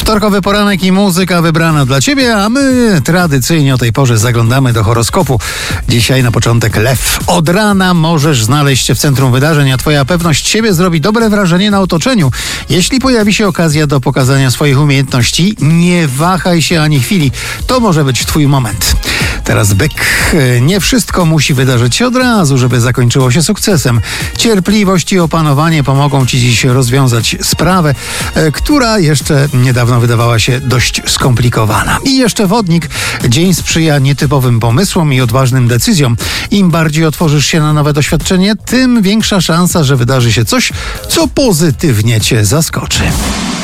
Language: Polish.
Wtorkowy poranek i muzyka wybrana dla Ciebie, a my tradycyjnie o tej porze zaglądamy do horoskopu. Dzisiaj na początek Lew. Od rana możesz znaleźć się w centrum wydarzeń, a Twoja pewność siebie zrobi dobre wrażenie na otoczeniu. Jeśli pojawi się okazja do pokazania swoich umiejętności, nie wahaj się ani chwili. To może być Twój moment. Teraz Byk. Nie wszystko musi wydarzyć się od razu, żeby zakończyło się sukcesem. Cierpliwość i opanowanie pomogą Ci dziś rozwiązać sprawę, która jeszcze niedawno wydawała się dość skomplikowana. I jeszcze Wodnik. Dzień sprzyja nietypowym pomysłom i odważnym decyzjom. Im bardziej otworzysz się na nowe doświadczenie, tym większa szansa, że wydarzy się coś, co pozytywnie Cię zaskoczy.